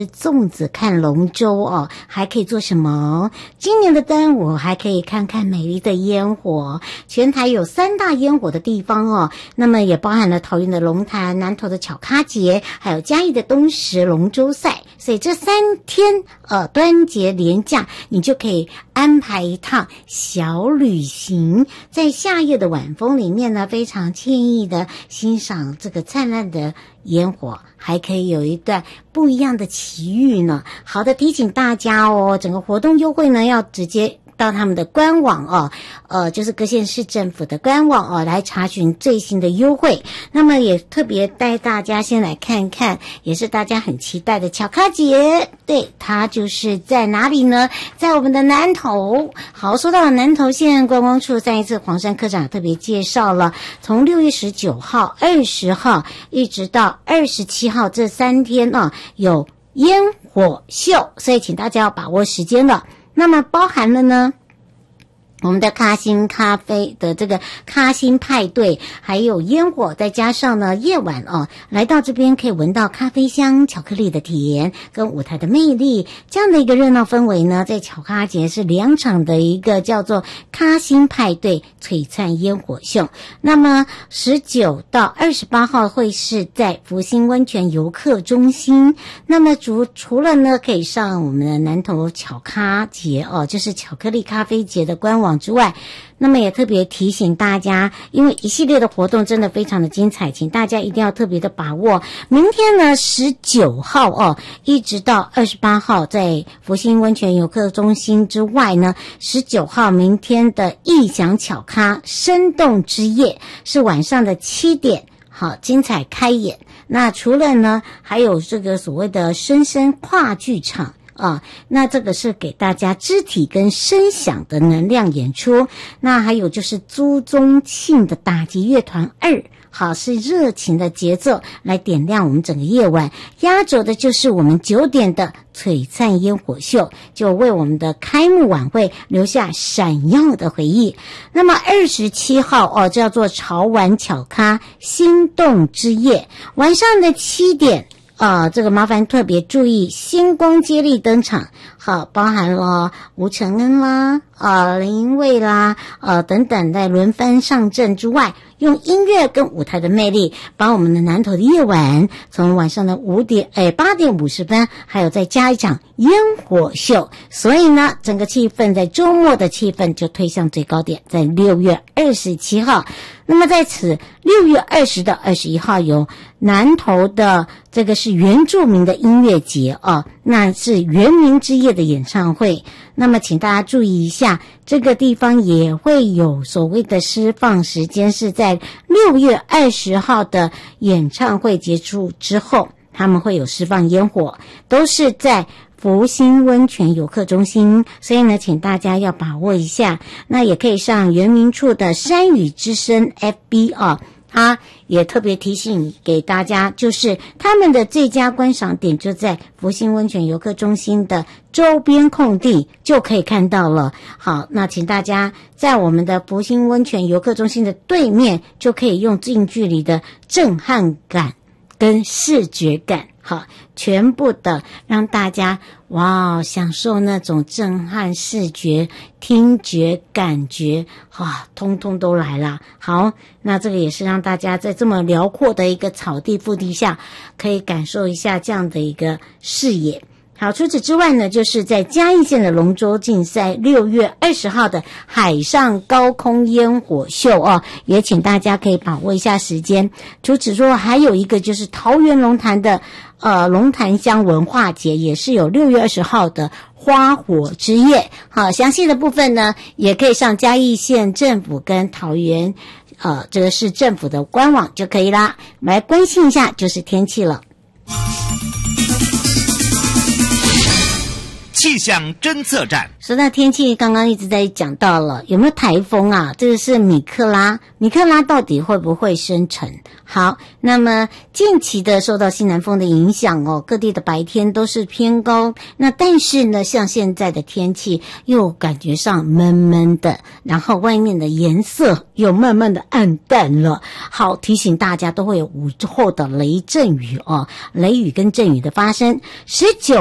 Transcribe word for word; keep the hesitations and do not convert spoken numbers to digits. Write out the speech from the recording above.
粽子看龙舟哦，还可以做什么？今年的端午还可以看看美丽的烟火。全台有三大烟火的地方哦，那么也包含了桃园的龙潭、南投的巧咖节，还有嘉义的东石龙舟赛。所以这三天呃端节连假，你就可以安排一趟小旅行，在夏夜的晚风里面呢，非常惬意的欣赏这个灿烂的烟火，还可以有一段不一样的奇遇呢。好的，提醒大家哦，整个活动优惠呢要直接到他们的官网哦，呃，就是各县市政府的官网哦，来查询最新的优惠。那么也特别带大家先来看看，也是大家很期待的巧咖节。对，它就是在哪里呢？在我们的南投。好，说到了南投县观光处，上一次黄山科长特别介绍了，从六月十九号、二十号一直到二十七号这三天啊，有烟火秀，所以请大家要把握时间了。那么包含了呢，我们的咖星咖啡的这个咖星派对，还有烟火，再加上呢夜晚哦，来到这边可以闻到咖啡香、巧克力的甜跟舞台的魅力，这样的一个热闹氛围呢，在巧咖节是两场的一个叫做咖星派对璀璨烟火秀。那么十九到二十八号会是在福兴温泉游客中心。那么除除了呢可以上我们的南投巧咖节哦，就是巧克力咖啡节的官网之外，那么也特别提醒大家，因为一系列的活动真的非常的精彩，请大家一定要特别的把握。明天呢十九号哦，一直到二十八号在福兴温泉游客中心之外呢，十九号明天的异想巧咖生动之夜是晚上的七点，好精彩开演。那除了呢还有这个所谓的深深跨剧场啊，那这个是给大家肢体跟声响的能量演出。那还有就是朱宗庆的打击乐团二，好，是热情的节奏来点亮我们整个夜晚。压轴的就是我们九点的璀璨烟火秀，就为我们的开幕晚会留下闪耀的回忆。那么二十七号哦，叫做潮玩巧咖心动之夜，晚上的七点。呃，这个麻烦特别注意，星光接力登场，好，包含了吴承恩啦、呃林蔚啦、呃等等在轮番上阵之外，用音乐跟舞台的魅力，把我们的南投的夜晚，从晚上的五点诶八点五十分，还有再加一场烟火秀，所以呢，整个气氛在周末的气氛就推向最高点，在六月二十七号。那么在此六月二十到二十一号有南投的这个是原住民的音乐节哦，那是原民之夜的演唱会。那么请大家注意一下，这个地方也会有所谓的释放时间，是在六月二十号的演唱会结束之后，他们会有释放烟火，都是在福兴温泉游客中心，所以呢，请大家要把握一下。那也可以上原民处的山雨之声 F B 啊，他也特别提醒给大家，就是他们的最佳观赏点就在福兴温泉游客中心的周边空地就可以看到了。好，那请大家在我们的福兴温泉游客中心的对面，就可以用近距离的震撼感跟视觉感，好，全部的让大家哇享受那种震撼视觉、听觉、感觉，哇，通通都来了。好，那这个也是让大家在这么辽阔的一个草地腹地下，可以感受一下这样的一个视野。好，除此之外呢，就是在嘉义县的龙舟竞赛六月二十号的海上高空烟火秀哦，也请大家可以把握一下时间。除此之外，还有一个就是桃园龙潭的呃龙潭乡文化节，也是有六月二十号的花火之夜。好，详细的部分呢，也可以上嘉义县政府跟桃园呃这个市政府的官网就可以啦。我们来关心一下就是天气了。 气象侦测站。 说到天气，刚刚一直在讲到了有没有台风啊？这个是米克拉，米克拉到底会不会生成？好，那么近期的受到西南风的影响哦，各地的白天都是偏高。那但是呢，像现在的天气又感觉上闷闷的，然后外面的颜色又慢慢的暗淡了。好，提醒大家都会有午后的雷阵雨哦，雷雨跟阵雨的发生。十九